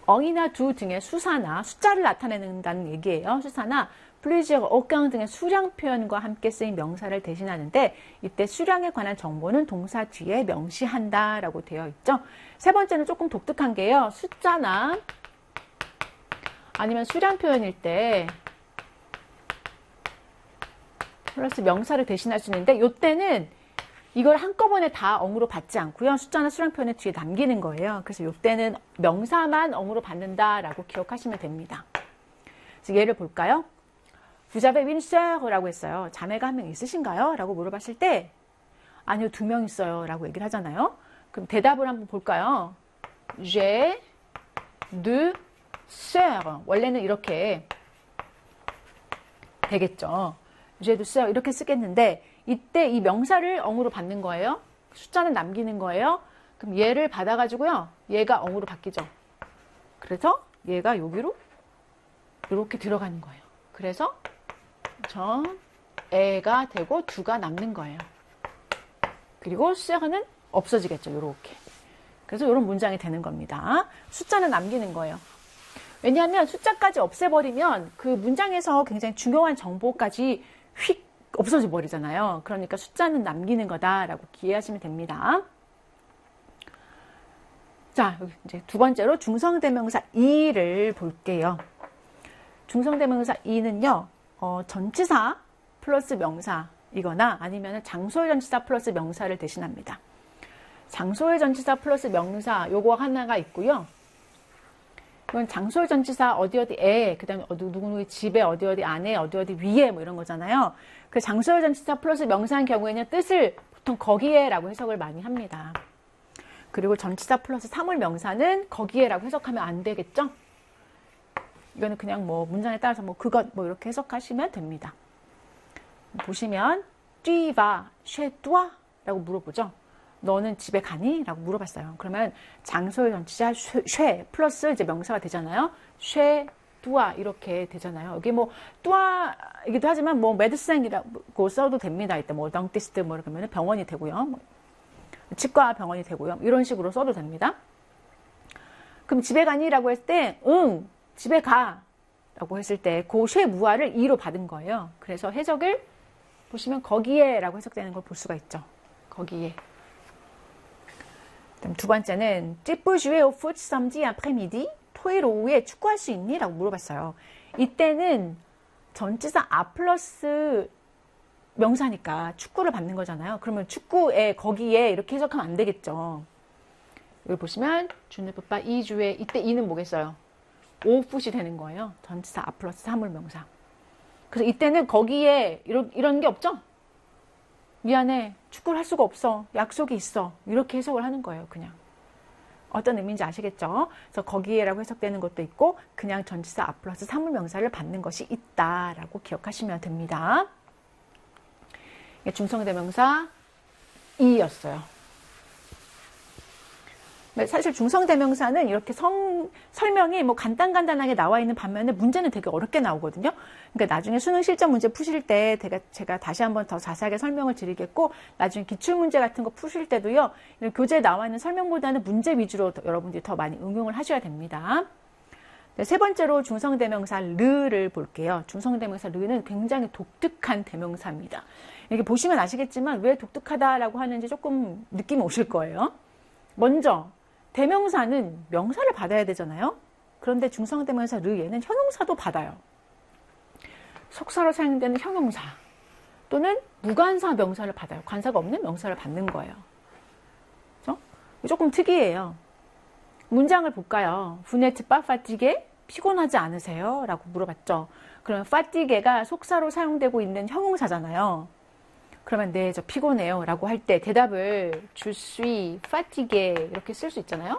어이나 두 등의 수사나 숫자를 나타내는다는 얘기예요. 수사나 plusieurs, aucun 등의 수량 표현과 함께 쓰인 명사를 대신하는데 이때 수량에 관한 정보는 동사 뒤에 명시한다 라고 되어 있죠. 세 번째는 조금 독특한 게요. 숫자나 아니면 수량 표현일 때 플러스 명사를 대신할 수 있는데 이때는 이걸 한꺼번에 다 어으로 받지 않고요. 숫자나 수량 표현을 뒤에 남기는 거예요. 그래서 이때는 명사만 어으로 받는다라고 기억하시면 됩니다. 그래서 예를 볼까요? Vous avez une sœur라고 했어요. 자매가 한 명 있으신가요? 라고 물어봤을 때 아니요, 2명 있어요. 라고 얘기를 하잖아요. 그럼 대답을 한번 볼까요? J'ai deux sœurs. 원래는 이렇게 되겠죠. J'ai deux sœurs 이렇게 쓰겠는데 이때 이 명사를 어으로 받는 거예요. 숫자는 남기는 거예요. 그럼 얘를 받아가지고요. 얘가 어으로 바뀌죠. 그래서 얘가 여기로 이렇게 들어가는 거예요. 그래서 애가 되고 두가 남는 거예요. 그리고 쇠는 없어지겠죠. 이렇게. 그래서 이런 문장이 되는 겁니다. 숫자는 남기는 거예요. 왜냐하면 숫자까지 없애버리면 그 문장에서 굉장히 중요한 정보까지 휙 없어져 버리잖아요. 그러니까 숫자는 남기는 거다라고 이해하시면 됩니다. 자, 이제 두 번째로 중성대명사 이를 볼게요. 중성대명사 이는요, 전치사 플러스 명사이거나 아니면 장소의 전치사 플러스 명사를 대신합니다. 장소의 전치사 플러스 명사 요거 하나가 있고요. 이건 장소의 전치사 어디 어디에, 그 다음에 누구누구 집에 어디 어디 안에 어디 어디 위에 뭐 이런 거잖아요. 그 장소의 전치사 플러스 명사인 경우에는 뜻을 보통 거기에라고 해석을 많이 합니다. 그리고 전치사 플러스 사물 명사는 거기에라고 해석하면 안 되겠죠? 이거는 그냥 뭐 문장에 따라서 뭐 그것 뭐 이렇게 해석하시면 됩니다. 보시면 tu vas chez toi? 라고 물어보죠. 너는 집에 가니? 라고 물어봤어요. 그러면 장소의 전치사 chez 플러스 이제 명사가 되잖아요. chez toi 이렇게 되잖아요. 여기 뭐 toi이기도 하지만 뭐 메드센이라고 써도 됩니다. 이때 뭐 dentiste 뭐 이렇게 하면 병원이 되고요. 뭐 치과 병원이 되고요. 이런 식으로 써도 됩니다. 그럼 집에 가니? 라고 했을 때 응, 집에 가 라고 했을 때 그 chez mu아를 이로 받은 거예요. 그래서 해석을 보시면 거기에 라고 해석되는 걸 볼 수가 있죠. 거기에. 두 번째는 tu peux jouer au foot samedi après-midi? 토요일 오후에 축구할 수 있니? 라고 물어봤어요. 이때는 전치사 a 플러스 명사니까 축구를 받는 거잖아요. 그러면 축구에 거기에 이렇게 해석하면 안 되겠죠. 여기 보시면 je ne peux pas y jouer. 이때 이는 뭐겠어요? au foot이 되는 거예요. 전치사 a 플러스 사물 명사. 그래서 이때는 거기에 이런 게 없죠? 미안해. 축구를 할 수가 없어. 약속이 있어. 이렇게 해석을 하는 거예요. 그냥. 어떤 의미인지 아시겠죠? 그래서 거기에라고 해석되는 것도 있고 그냥 전치사 a 플러스 사물 명사를 받는 것이 있다라고 기억하시면 됩니다. 중성대명사 이였어요. 사실 중성대명사는 이렇게 설명이 뭐 간단하게 나와 있는 반면에 문제는 되게 어렵게 나오거든요. 그러니까 나중에 수능 실전 문제 푸실 때 제가 다시 한번 더 자세하게 설명을 드리겠고, 나중에 기출문제 같은 거 푸실 때도요, 교재에 나와 있는 설명보다는 문제 위주로 여러분들이 더 많이 응용을 하셔야 됩니다. 네, 세 번째로 중성대명사 르를 볼게요. 중성대명사 르는 굉장히 독특한 대명사입니다. 이렇게 보시면 아시겠지만 왜 독특하다라고 하는지 조금 느낌이 오실 거예요. 먼저 대명사는 명사를 받아야 되잖아요. 그런데 중성대명사 르 얘는 형용사도 받아요. 속사로 사용되는 형용사 또는 무관사 명사를 받아요. 관사가 없는 명사를 받는 거예요. 그렇죠? 조금 특이해요. 문장을 볼까요? Vous n'êtes pas fatigué? 피곤하지 않으세요? 라고 물어봤죠. 그러면 fatigue가 속사로 사용되고 있는 형용사잖아요. 그러면 네, 저 피곤해요 라고 할 때 대답을 je suis fatigué 이렇게 쓸 수 있잖아요.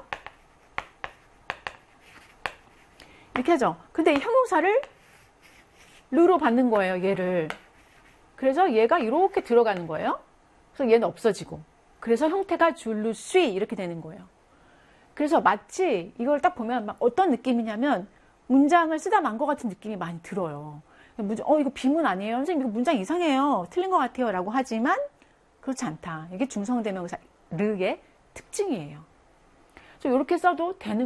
이렇게 하죠. 근데 이 형용사를 르로 받는 거예요, 얘를. 그래서 얘가 이렇게 들어가는 거예요. 그래서 얘는 없어지고. 그래서 형태가 je le suis 이렇게 되는 거예요. 그래서 마치 이걸 딱 보면 막 어떤 느낌이냐면 문장을 쓰다 만 것 같은 느낌이 많이 들어요. 이거 비문 아니에요? 선생님, 이거 문장 이상해요. 틀린 것 같아요. 라고 하지만 그렇지 않다. 이게 중성대명사 르의 특징이에요. 그래서 이렇게 써도 되는